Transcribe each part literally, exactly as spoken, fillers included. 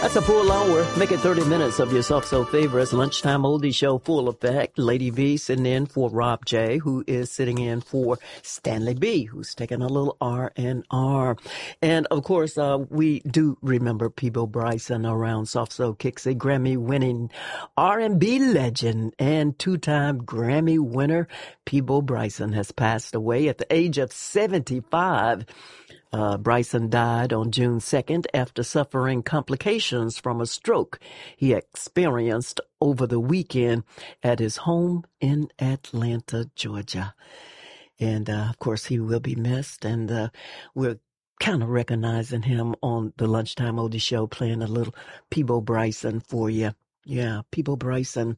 That's a full hour. Make it thirty minutes of your soft-so favorites. Lunchtime oldie show, full effect. Lady V sitting in for Rob J, who is sitting in for Stanley B, who's taking a little R and R. And, of course, uh, we do remember Peabo Bryson around soft-so kicks, a Grammy-winning R and B legend and two-time Grammy winner. Peabo Bryson has passed away at the age of seventy-five. Uh, Bryson died on June second after suffering complications from a stroke he experienced over the weekend at his home in Atlanta, Georgia. And, uh, of course, he will be missed. And uh, we're kind of recognizing him on the Lunchtime Oldie Show, playing a little Peabo Bryson for you. Yeah, Peabo Bryson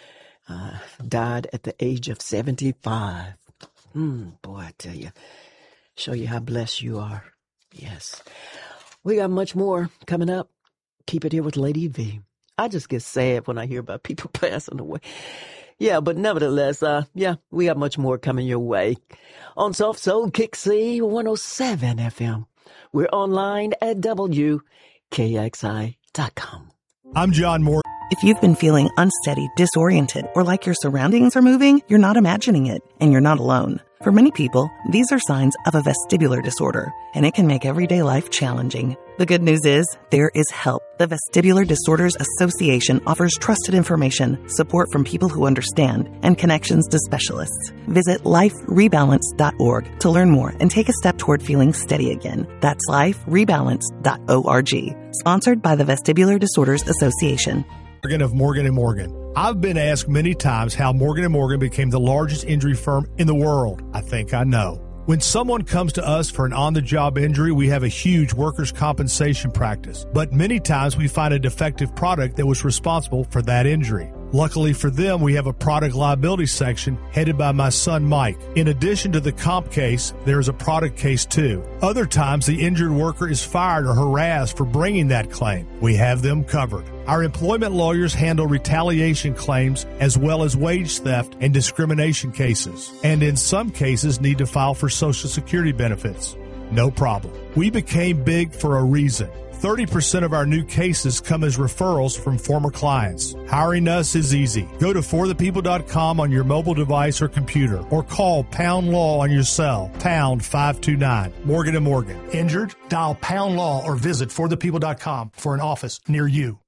uh, died at the age of seventy-five. Hmm, boy, I tell you. Show you how blessed you are. Yes. We got much more coming up. Keep it here with Lady V. I just get sad when I hear about people passing away. Yeah, but nevertheless, uh, yeah, we got much more coming your way. On Soft Soul Kick C one oh seven F M. We're online at W K X I dot com. I'm John Moore. If you've been feeling unsteady, disoriented, or like your surroundings are moving, you're not imagining it, and you're not alone. For many people, these are signs of a vestibular disorder, and it can make everyday life challenging. The good news is, there is help. The Vestibular Disorders Association offers trusted information, support from people who understand, and connections to specialists. Visit life rebalance dot org to learn more and take a step toward feeling steady again. That's life rebalance dot org. Sponsored by the Vestibular Disorders Association. Morgan of Morgan and Morgan. I've been asked many times how Morgan and Morgan became the largest injury firm in the world. I think I know. When someone comes to us for an on-the-job injury, we have a huge workers' compensation practice. But many times we find a defective product that was responsible for that injury. Luckily for them, we have a product liability section headed by my son, Mike. In addition to the comp case, there is a product case too. Other times, the injured worker is fired or harassed for bringing that claim. We have them covered. Our employment lawyers handle retaliation claims as well as wage theft and discrimination cases, and in some cases need to file for Social Security benefits. No problem. We became big for a reason. thirty percent of our new cases come as referrals from former clients. Hiring us is easy. Go to for the people dot com on your mobile device or computer, or call Pound Law on your cell, pound five two nine. Morgan and Morgan. Injured? Dial Pound Law or visit for the people dot com for an office near you.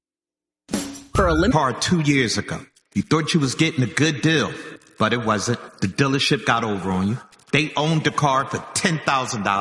For a lim- car two years ago, you thought you was getting a good deal, but it wasn't. The dealership got over on you. They owned the car for ten thousand dollars.